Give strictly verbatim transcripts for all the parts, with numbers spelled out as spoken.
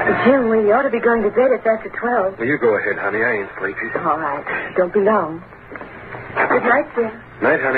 Jim, we ought to be going to bed at after twelve. Well, you go ahead, honey. I ain't sleepy. All right. Don't be long. Good night, Jim. Night, honey.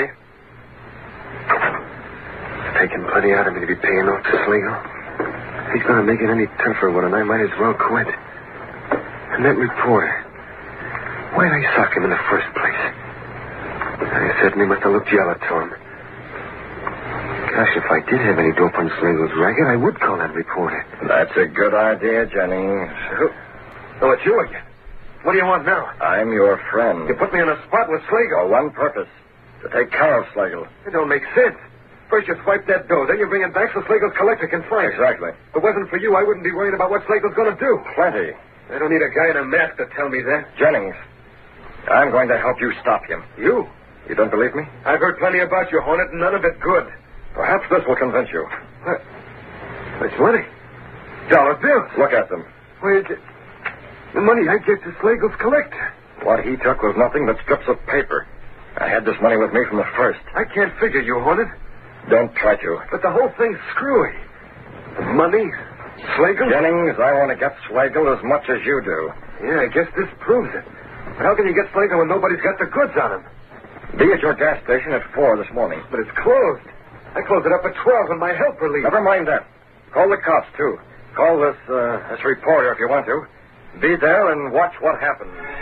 It's taking plenty out of me to be paying off to Slagle. If he's going to make it any tougher one, and I might as well quit. And that reporter. Why'd I sock him in the first place? I certainly must have looked yellow to him. Gosh, if I did have any dope on Slagle's racket, I would call that reporter. That's a good idea, Jennings. Oh, it's you again. What do you want now? I'm your friend. You put me on a spot with Slagle. For one purpose. To take care of Slagle. It don't make sense. First you swipe that dough, then you bring it back so Slagle's collector can find it. Exactly. If it wasn't for you, I wouldn't be worried about what Slagle's going to do. Plenty. I don't need a guy in a mask to tell me that. Jennings, I'm going to help you stop him. You? You don't believe me? I've heard plenty about you, Hornet, and none of it good. Perhaps this will convince you. What? It's money. Dollar bills. Look at them. Where's it? The money I get to Slagle's collector. What he took was nothing but strips of paper. I had this money with me from the first. I can't figure you, Hornet. Don't try to. But the whole thing's screwy. The money, Slagle. Jennings, I want to get Slagle as much as you do. Yeah, I guess this proves it. But how can you get Slagle when nobody's got the goods on him? Be at your gas station at four this morning. But it's closed. I closed it up at twelve when my helper leaves. Never mind that. Call the cops, too. Call this, uh, this reporter if you want to. Be there and watch what happens.